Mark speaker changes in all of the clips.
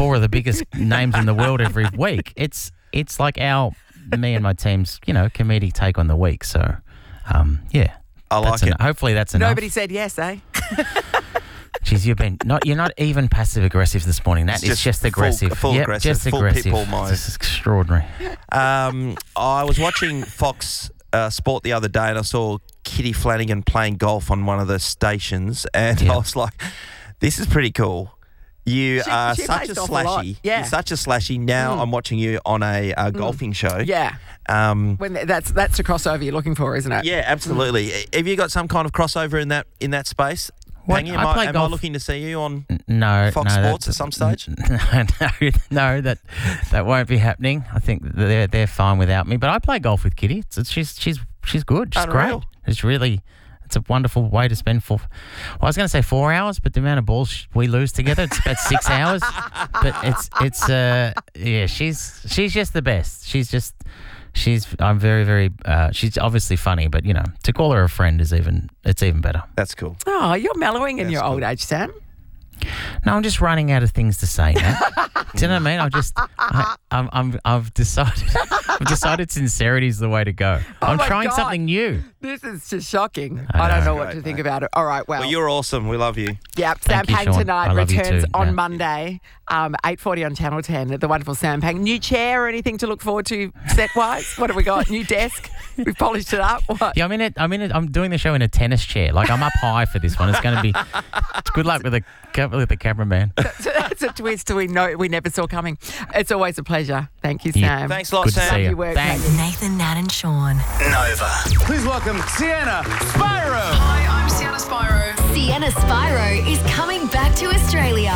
Speaker 1: 4 of the biggest names in the world every week. It's like me and my team's, comedic take on the week. So, yeah.
Speaker 2: I like it.
Speaker 1: Hopefully that's enough.
Speaker 3: Nobody said yes, eh?
Speaker 1: Jeez, you're not even passive aggressive this morning. That is just aggressive.
Speaker 2: Full aggressive.
Speaker 1: Just
Speaker 2: full
Speaker 1: aggressive.
Speaker 2: Pitbull mode.
Speaker 1: This is extraordinary.
Speaker 2: I was watching Fox Sport the other day and I saw Kitty Flanagan playing golf on one of the stations, and I was like, "This is pretty cool." You are such a slashy. You're such a slashy. Now I'm watching you on a golfing show.
Speaker 3: Yeah. When that's the crossover you're looking for, isn't it?
Speaker 2: Yeah, absolutely. Have you got some kind of crossover in that space? Am I looking to see you on Fox Sports at some stage?
Speaker 1: No, that won't be happening. I think they're fine without me. But I play golf with Kitty. She's good. She's
Speaker 2: Unreal.
Speaker 1: great. It's a wonderful way to spend I was going to say 4 hours, but the amount of balls we lose together, it's about 6 hours. But she's just the best. I'm very, very, she's obviously funny, but to call her a friend it's even better.
Speaker 2: That's cool.
Speaker 3: Oh, you're mellowing in your old age, Sam.
Speaker 1: No, I'm just running out of things to say now. Do you know what I mean? I've decided sincerity is the way to go. I'm trying something new.
Speaker 3: This is just shocking. I don't know what to think about it. All right, well,
Speaker 2: you're awesome. We love you.
Speaker 3: Yeah, Sam Pang
Speaker 1: Sean.
Speaker 3: tonight returns on Monday, 8:40 on Channel 10. The wonderful Sam Pang. New chair or anything to look forward to set-wise? What have we got? New desk? We've polished it up. What?
Speaker 1: Yeah, I'm doing the show in a tennis chair. Like, I'm up high for this one. It's going to be. Good luck with the cameraman.
Speaker 3: That's a twist we never saw coming. It's always a pleasure. Thank you, Sam.
Speaker 2: Yeah. Thanks a lot, Sam.
Speaker 1: Good to see
Speaker 3: you.
Speaker 1: Thanks.
Speaker 4: Nathan, Nat and Sean.
Speaker 5: Nova.
Speaker 6: Please welcome Sienna Spyro.
Speaker 7: Hi, I'm Sienna Spyro.
Speaker 4: Sienna Spyro is coming back to Australia.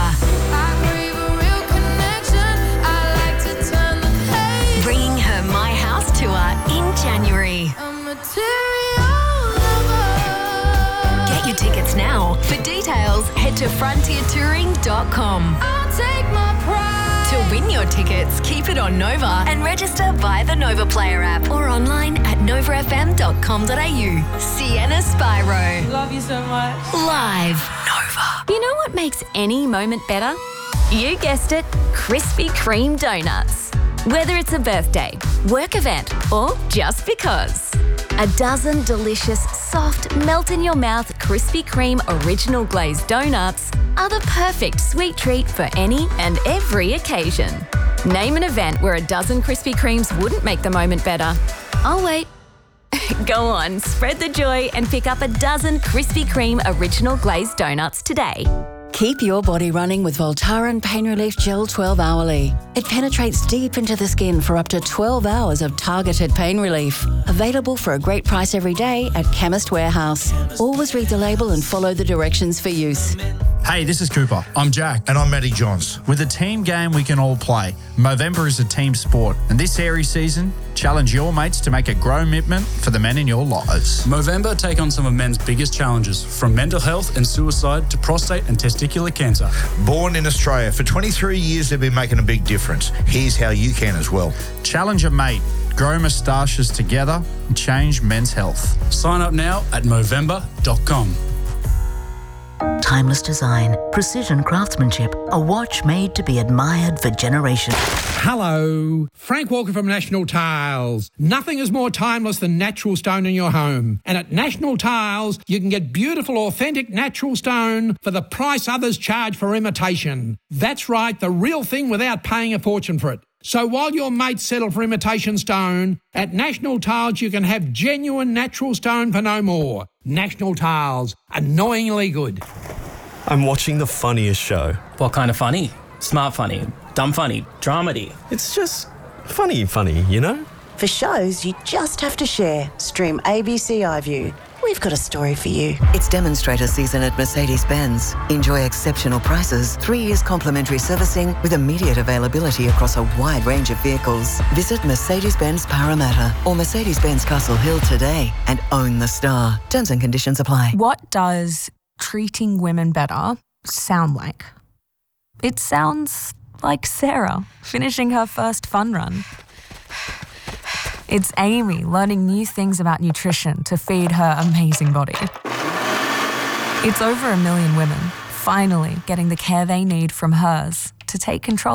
Speaker 4: Bringing her My House tour in January. Get your tickets now. For details, head to frontiertouring.com. To win your tickets, keep it on Nova and register via the Nova Player app or online at novafm.com.au. Sienna Spyro.
Speaker 7: Love you so much.
Speaker 4: Live. Nova. You know what makes any moment better? You guessed it, Krispy Kreme donuts. Whether it's a birthday, work event, or just because. A dozen delicious, soft, melt-in-your-mouth Krispy Kreme original glazed donuts are the perfect sweet treat for any and every occasion. Name an event where a dozen Krispy Kremes wouldn't make the moment better. I'll wait. Go on, spread the joy and pick up a dozen Krispy Kreme original glazed donuts today.
Speaker 8: Keep your body running with Voltaren Pain Relief Gel 12 hourly. It penetrates deep into the skin for up to 12 hours of targeted pain relief. Available for a great price every day at Chemist Warehouse. Always read the label and follow the directions for use.
Speaker 9: Hey, this is Cooper. I'm Jack.
Speaker 10: And I'm Matty Johns.
Speaker 9: With a team game we can all play, Movember is a team sport. And this Aries season, challenge your mates to make a grow commitment for the men in your lives.
Speaker 11: Movember take on some of men's biggest challenges, from mental health and suicide to prostate and testicular cancer.
Speaker 10: Born in Australia, for 23 years they've been making a big difference. Here's how you can as well.
Speaker 9: Challenge a mate, grow moustaches together, and change men's health.
Speaker 11: Sign up now at Movember.com.
Speaker 12: Timeless design, precision craftsmanship, a watch made to be admired for generations.
Speaker 13: Hello, Frank Walker from National Tiles. Nothing is more timeless than natural stone in your home. And at National Tiles, you can get beautiful, authentic natural stone for the price others charge for imitation. That's right, the real thing without paying a fortune for it. So while your mates settle for imitation stone, at National Tiles you can have genuine natural stone for no more. National Tiles, annoyingly good.
Speaker 14: I'm watching the funniest show.
Speaker 15: What kind of funny? Smart funny, dumb funny, dramedy.
Speaker 14: It's just funny, you know?
Speaker 16: For shows you just have to share, stream ABC iView. We've got a story for you.
Speaker 17: It's demonstrator season at Mercedes-Benz. Enjoy exceptional prices, 3 years complimentary servicing with immediate availability across a wide range of vehicles. Visit Mercedes-Benz Parramatta or Mercedes-Benz Castle Hill today and own the star. Terms and conditions apply.
Speaker 18: What does treating women better sound like? It sounds like Sarah finishing her first fun run. It's Amy learning new things about nutrition to feed her amazing body. It's over 1 million women finally getting the care they need from hers to take control